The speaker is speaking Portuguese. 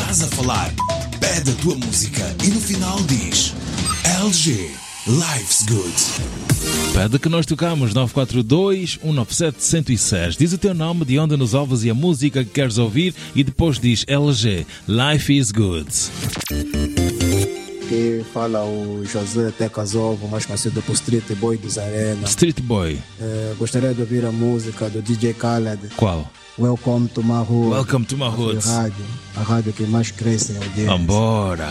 estás a falar. Pede a tua música e no final diz LG, Life's Good. Pede que nós tocamos 942-197-106. Diz o teu nome, de onde nos ouves e a música que queres ouvir e depois diz LG, Life is Good. Aqui fala o José Tecasovo, mais conhecido por Street Boy dos Arena. Street Boy. Gostaria de ouvir a música do DJ Khaled. Qual? Welcome to my hood. Welcome to my hood. A rádio que mais cresce em Audiência. Vambora.